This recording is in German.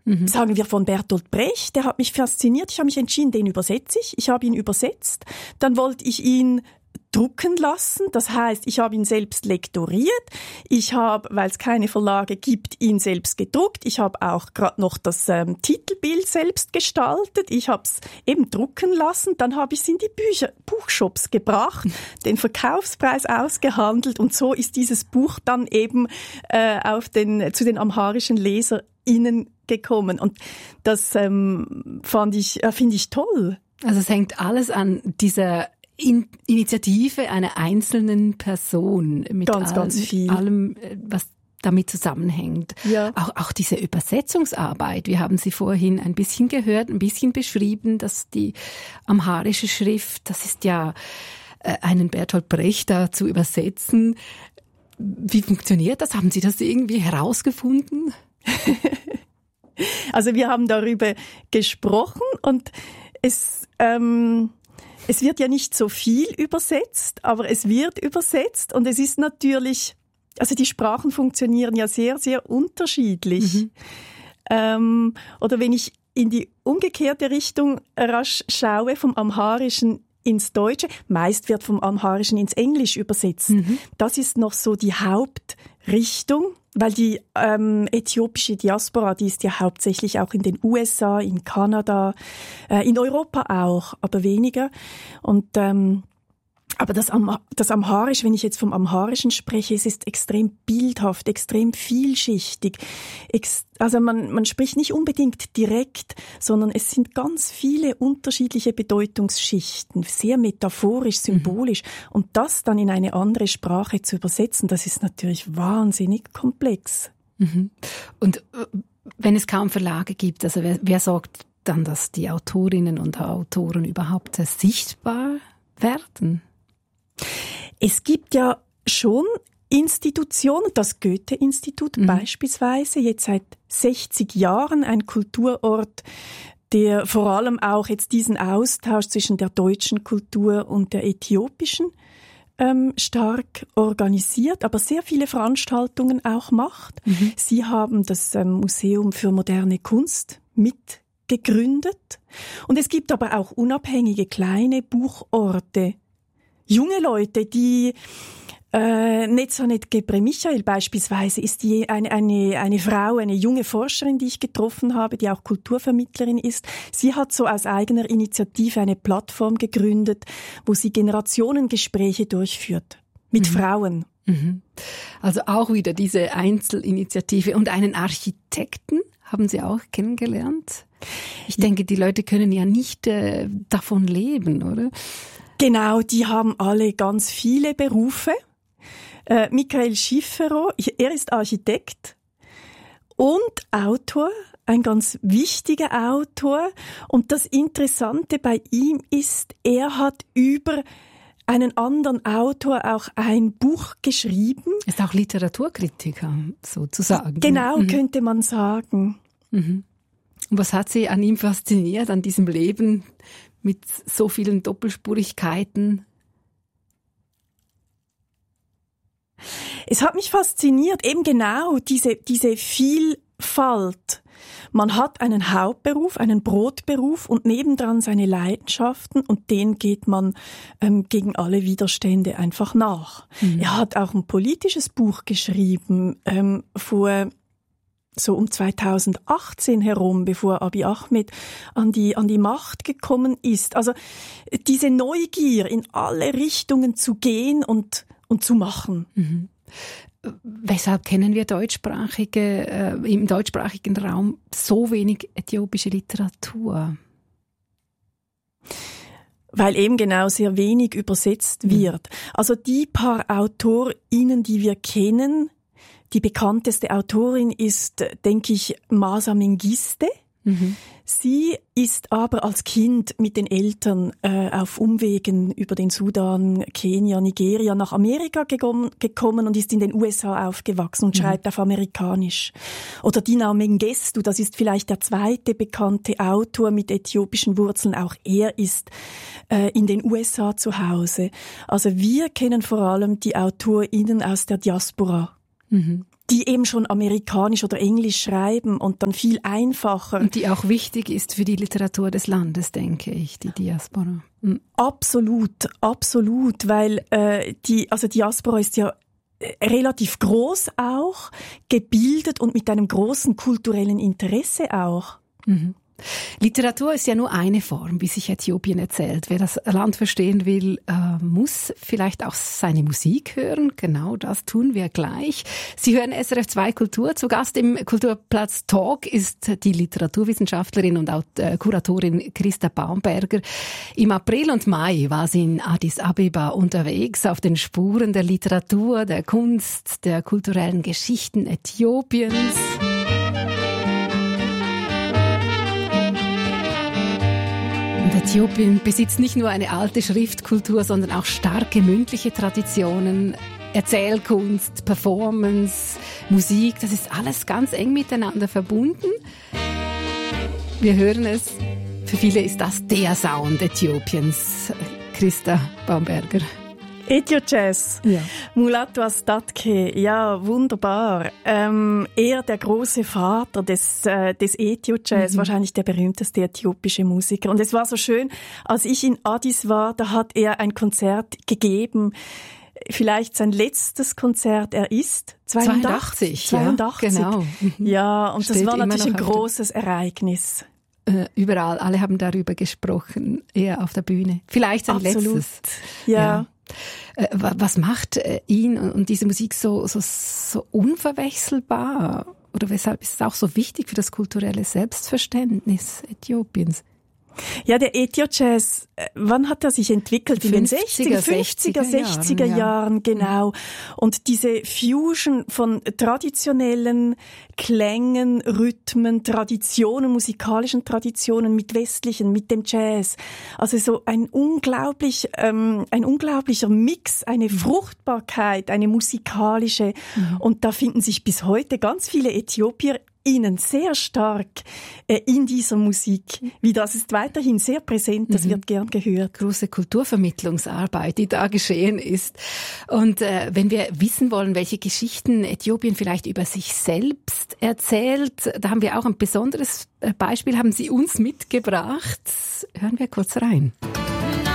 sagen wir von Bertolt Brecht, der hat mich fasziniert. Ich habe mich entschieden, den übersetze ich. Ich habe ihn übersetzt. Dann wollte ich ihn drucken lassen. Das heißt, ich habe ihn selbst lektoriert. Ich habe, weil es keine Verlage gibt, ihn selbst gedruckt. Ich habe auch gerade noch das Titelbild selbst gestaltet. Ich habe es eben drucken lassen. Dann habe ich es in die Buchshops gebracht, den Verkaufspreis ausgehandelt. Und so ist dieses Buch dann eben zu den amharischen LeserInnen gekommen. Und das finde ich toll. Also es hängt alles an dieser Initiative einer einzelnen Person mit ganz viel. Allem, was damit zusammenhängt. Ja. Auch diese Übersetzungsarbeit, wir haben sie vorhin ein bisschen gehört, ein bisschen beschrieben, dass die amharische Schrift, das ist ja einen Bertolt Brecht da zu übersetzen. Wie funktioniert das? Haben Sie das irgendwie herausgefunden? Also wir haben darüber gesprochen und es wird ja nicht so viel übersetzt, aber es wird übersetzt und es ist natürlich, also die Sprachen funktionieren ja sehr, sehr unterschiedlich. Oder wenn ich in die umgekehrte Richtung rasch schaue, vom Amharischen ins Deutsche, meist wird vom Amharischen ins Englisch übersetzt. Das ist noch so die Hauptrichtung. Weil die äthiopische Diaspora, die ist ja hauptsächlich auch in den USA, in Kanada, in Europa auch, aber weniger. Und aber das Amharisch, wenn ich jetzt vom Amharischen spreche, es ist extrem bildhaft, extrem vielschichtig. Also man spricht nicht unbedingt direkt, sondern es sind ganz viele unterschiedliche Bedeutungsschichten, sehr metaphorisch, symbolisch. Und das dann in eine andere Sprache zu übersetzen, das ist natürlich wahnsinnig komplex. Und wenn es kaum Verlage gibt, also wer sorgt dann, dass die Autorinnen und Autoren überhaupt sichtbar werden? Es gibt ja schon Institutionen, das Goethe-Institut beispielsweise, jetzt seit 60 Jahren ein Kulturort, der vor allem auch jetzt diesen Austausch zwischen der deutschen Kultur und der äthiopischen stark organisiert, aber sehr viele Veranstaltungen auch macht. Sie haben das Museum für moderne Kunst mitgegründet. Und es gibt aber auch unabhängige kleine Buchorte, junge Leute, die Netzanet Gebre Michael beispielsweise ist eine Frau, eine junge Forscherin, die ich getroffen habe, die auch Kulturvermittlerin ist. Sie hat so aus eigener Initiative eine Plattform gegründet, wo sie Generationengespräche durchführt mit Frauen. Also auch wieder diese Einzelinitiative. Und einen Architekten haben Sie auch kennengelernt? Ich denke, die Leute können ja nicht davon leben, oder? Genau, die haben alle ganz viele Berufe. Michael Schifferow, er ist Architekt und Autor, ein ganz wichtiger Autor. Und das Interessante bei ihm ist, er hat über einen anderen Autor auch ein Buch geschrieben. Ist auch Literaturkritiker, sozusagen. Genau, könnte man sagen. Und was hat Sie an ihm fasziniert, an diesem Leben mit so vielen Doppelspurigkeiten? Es hat mich fasziniert, eben genau diese Vielfalt. Man hat einen Hauptberuf, einen Brotberuf und nebendran seine Leidenschaften und denen geht man gegen alle Widerstände einfach nach. Er hat auch ein politisches Buch geschrieben, vor so um 2018 herum, bevor Abiy Ahmed an die Macht gekommen ist. Also diese Neugier, in alle Richtungen zu gehen und zu machen. Weshalb kennen wir im deutschsprachigen Raum so wenig äthiopische Literatur? Weil eben genau sehr wenig übersetzt wird. Also die paar AutorInnen, die wir kennen, die bekannteste Autorin ist, denke ich, Masa Mengiste. Sie ist aber als Kind mit den Eltern auf Umwegen über den Sudan, Kenia, Nigeria nach Amerika gekommen und ist in den USA aufgewachsen und schreibt auf Amerikanisch. Oder Dina Mengestu, das ist vielleicht der zweite bekannte Autor mit äthiopischen Wurzeln. Auch er ist in den USA zu Hause. Also wir kennen vor allem die AutorInnen aus der Diaspora. die eben schon amerikanisch oder englisch schreiben und dann viel einfacher. Und die auch wichtig ist für die Literatur des Landes, denke ich, die Diaspora. Mhm. Absolut, weil die Diaspora ist ja relativ groß auch, gebildet und mit einem großen kulturellen Interesse auch. Mhm. Literatur ist ja nur eine Form, wie sich Äthiopien erzählt. Wer das Land verstehen will, muss vielleicht auch seine Musik hören. Genau das tun wir gleich. Sie hören SRF 2 Kultur. Zu Gast im Kulturplatz Talk ist die Literaturwissenschaftlerin und auch Kuratorin Christa Baumberger. Im April und Mai war sie in Addis Abeba unterwegs auf den Spuren der Literatur, der Kunst, der kulturellen Geschichten Äthiopiens. Äthiopien besitzt nicht nur eine alte Schriftkultur, sondern auch starke mündliche Traditionen, Erzählkunst, Performance, Musik. Das ist alles ganz eng miteinander verbunden. Wir hören es. Für viele ist das der Sound Äthiopiens. Christa Baumberger. Ethio-Jazz. Ja. Mulatu Astatke, ja, wunderbar. Er, der große Vater des Ethio-Jazz, wahrscheinlich der berühmteste äthiopische Musiker. Und es war so schön, als ich in Addis war, da hat er ein Konzert gegeben. Vielleicht sein letztes Konzert, er ist 82. Ja, genau. Ja, und Steht das war natürlich ein noch großes Ereignis. Überall, alle haben darüber gesprochen, er auf der Bühne. Vielleicht sein Absolut. letztes. Ja. Was macht ihn und diese Musik so unverwechselbar? Oder weshalb ist es auch so wichtig für das kulturelle Selbstverständnis Äthiopiens? Ja, der Ethio-Jazz, wann hat er sich entwickelt? In den 60er Jahren, genau. Und diese Fusion von traditionellen Klängen, Rhythmen, Traditionen, musikalischen Traditionen mit westlichen, mit dem Jazz. Also so ein unglaublicher Mix, eine Fruchtbarkeit, eine musikalische. Und da finden sich bis heute ganz viele Äthiopier ihnen sehr stark in dieser Musik wieder. Das ist weiterhin sehr präsent, das wird gern gehört. Große Kulturvermittlungsarbeit, die da geschehen ist. Und wenn wir wissen wollen, welche Geschichten Äthiopien vielleicht über sich selbst erzählt, da haben wir auch ein besonderes Beispiel, haben Sie uns mitgebracht. Hören wir kurz rein.